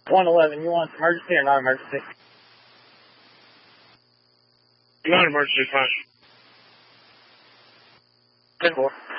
111, you want emergency or not emergency? Non-emergency, fine. 10-4.